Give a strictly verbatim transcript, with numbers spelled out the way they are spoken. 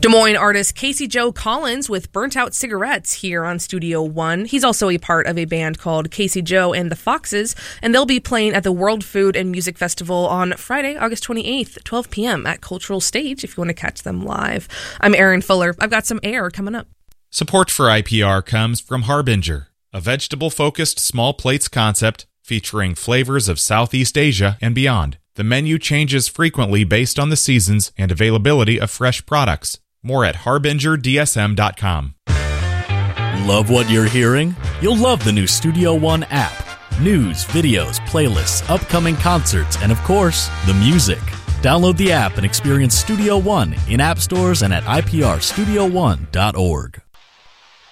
Des Moines artist Casey Joe Collins with Burnt Out Cigarettes here on Studio One. He's also a part of a band called Casey Joe and the Foxes, and they'll be playing at the World Food and Music Festival on Friday, August twenty-eighth, twelve p.m. at Cultural Stage if you want to catch them live. I'm Erin Fuller. I've got some air coming up. Support for I P R comes from Harbinger, a vegetable-focused small plates concept featuring flavors of Southeast Asia and beyond. The menu changes frequently based on the seasons and availability of fresh products. More at harbinger d s m dot com. Love what you're hearing? You'll love the new Studio One app. News, videos, playlists, upcoming concerts, and of course, the music. Download the app and experience Studio One in app stores and at i p r studio one dot org.